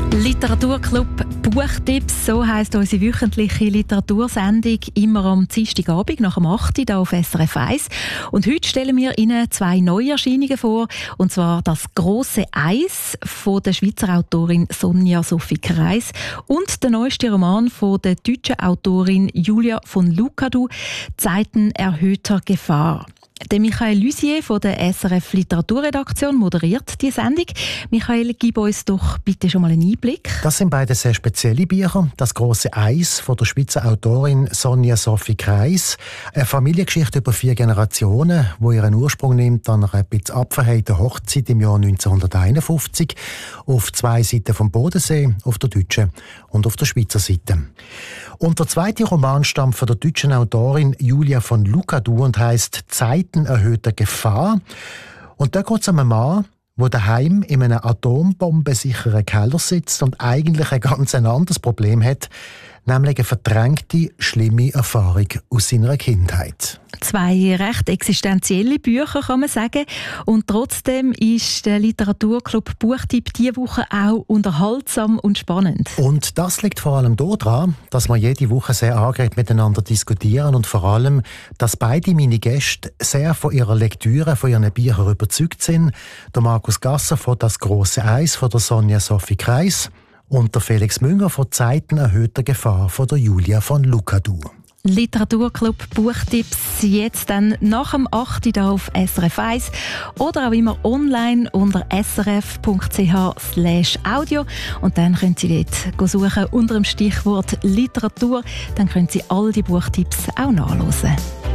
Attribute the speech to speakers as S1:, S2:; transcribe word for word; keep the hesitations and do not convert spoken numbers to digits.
S1: Literaturclub Buchtipps, so heisst unsere wöchentliche Literatursendung, immer am Dienstagabend nach dem acht Uhr hier auf S R F eins. Und heute stellen wir Ihnen zwei Neuerscheinungen vor, und zwar das «Grosse Eis» von der Schweizer Autorin Sonja Sophie Kreis und der neueste Roman von der deutschen Autorin Julia von Lucadou, «Zeiten erhöhter Gefahr». Der Michael Lusier von der S R F Literaturredaktion moderiert die Sendung. Michael, gib uns doch bitte schon mal einen Einblick.
S2: Das sind beide sehr spezielle Bücher. Das «Grosse Eis» von der Schweizer Autorin Sonja Sophie Kreis. Eine Familiengeschichte über vier Generationen, die ihren Ursprung nimmt an einer etwas abverhellten Hochzeit im Jahr neunzehnhunderteinundfünfzig. Auf zwei Seiten vom Bodensee, auf der deutschen und auf der Schweizer Seite. Und der zweite Roman stammt von der deutschen Autorin Julia von Lucadou und heisst «Zeiten erhöhter Gefahr». Und da geht es um einen Mann, der daheim in einem atombombesicheren Keller sitzt und eigentlich ein ganz anderes Problem hat, nämlich eine verdrängte, schlimme Erfahrung aus seiner Kindheit.
S1: Zwei recht existenzielle Bücher, kann man sagen. Und trotzdem ist der Literaturclub Buchtipp diese Woche auch unterhaltsam und spannend.
S2: Und das liegt vor allem daran, dass wir jede Woche sehr angeregt miteinander diskutieren und vor allem, dass beide meine Gäste sehr von ihrer Lektüre, von ihren Büchern überzeugt sind. Der Markus Gasser von «Das grosse Eis» von der Sonja Sophie Kreis und der Felix Münger von «Zeiten erhöhter Gefahr» von der Julia von Lucadou.
S1: Literaturclub Buchtipps jetzt dann nach dem acht Uhr hier auf S R F eins oder auch immer online unter s r f punkt c h slash audio. Und dann können Sie dort suchen unter dem Stichwort Literatur. Dann können Sie all die Buchtipps auch nachlesen.